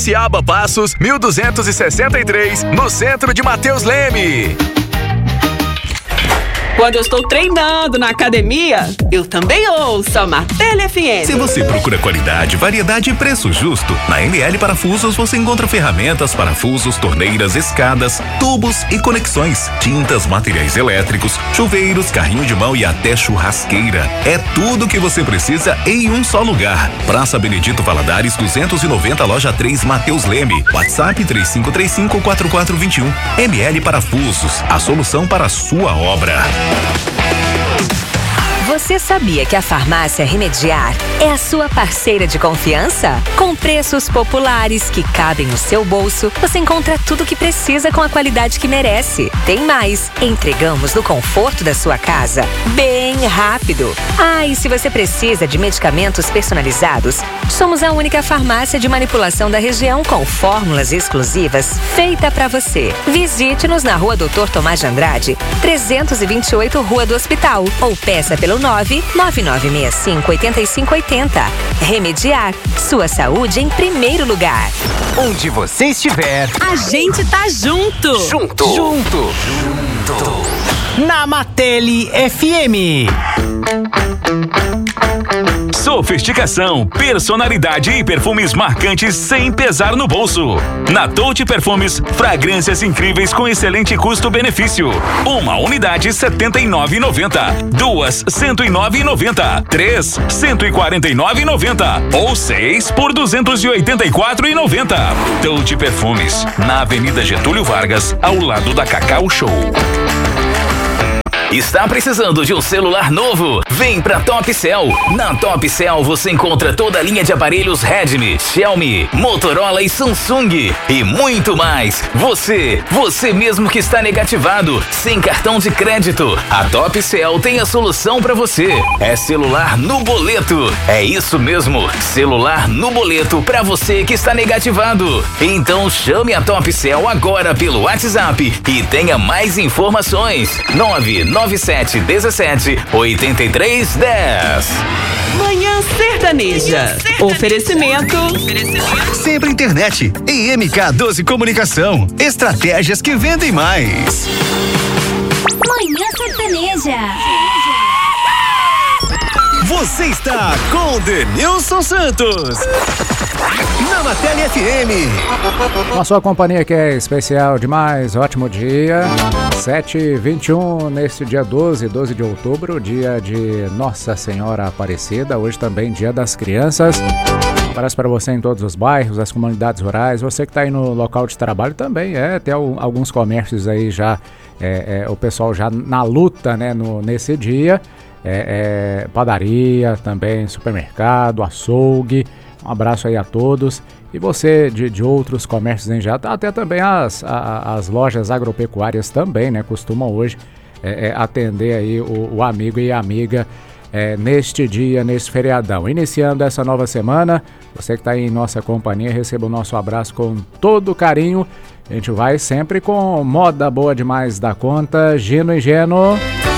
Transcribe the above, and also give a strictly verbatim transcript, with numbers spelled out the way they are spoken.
Jaciaba Passos, mil duzentos e sessenta e três, no centro de Mateus Leme. Quando eu estou treinando na academia, eu também ouço a Martelli F M. Se você procura qualidade, variedade e preço justo, na M L Parafusos você encontra ferramentas, parafusos, torneiras, escadas, tubos e conexões, tintas, materiais elétricos, chuveiros, carrinho de mão e até churrasqueira. É tudo o que você precisa em um só lugar. Praça Benedito Valadares duzentos e noventa, loja três, Mateus Leme. WhatsApp três cinco três cinco, quatro quatro dois um. M L Parafusos, a solução para a sua obra. Você sabia que a Farmácia Remediar é a sua parceira de confiança? Com preços populares que cabem no seu bolso, você encontra tudo o que precisa com a qualidade que merece. Tem mais, entregamos no conforto da sua casa, bem rápido. Ah, e se você precisa de medicamentos personalizados, somos a única farmácia de manipulação da região com fórmulas exclusivas feita para você. Visite-nos na Rua doutor Tomás de Andrade, trezentos e vinte e oito, Rua do Hospital, ou peça pelo nove nove nove seis cinco, oito cinco oito zero. Remediar, sua saúde em primeiro lugar. Onde você estiver, a gente tá junto. Junto. Junto. Junto. Na Martelli F M. Sofisticação, personalidade e perfumes marcantes sem pesar no bolso. Na Touti Perfumes, fragrâncias incríveis com excelente custo-benefício. Uma unidade setenta e nove reais e noventa centavos, duas cento e nove reais e noventa centavos, três cento e quarenta e nove reais e noventa centavos ou seis por duzentos e oitenta e quatro reais e noventa centavos. Touti Perfumes, na Avenida Getúlio Vargas, ao lado da Cacau Show. Está precisando de um celular novo? Vem pra Top Cell. Na Top Cell você encontra toda a linha de aparelhos Redmi, Xiaomi, Motorola e Samsung e muito mais. Você, você mesmo que está negativado, sem cartão de crédito, a Top Cell tem a solução pra você. É celular no boleto. É isso mesmo, celular no boleto pra você que está negativado. Então chame a Top Cell agora pelo WhatsApp e tenha mais informações. nove nove sete um sete, oito três um zero. Manhã Sertaneja. Oferecimento. Sempre Internet e M K doze Comunicação. Estratégias que vendem mais. Manhã Sertaneja. Você está com Denilson Santos. Na Martelli F M. Com a sua companhia que é especial demais, ótimo dia. sete e vinte e um, neste dia doze, doze de outubro, dia de Nossa Senhora Aparecida. Hoje também dia das crianças. Um abraço para você em todos os bairros, as comunidades rurais. Você que está aí no local de trabalho também, é, tem alguns comércios aí já, é, é, o pessoal já na luta, né, no, nesse dia. É, é, padaria também, supermercado, açougue. Um abraço aí a todos. E você de, de outros comércios em geral, até também as, a, as lojas agropecuárias também, né? Costumam hoje é, é, atender aí o, o amigo e a amiga é, neste dia, nesse feriadão. Iniciando essa nova semana, você que está aí em nossa companhia, receba o nosso abraço com todo carinho. A gente vai sempre com moda boa demais da conta. Gino e Geno.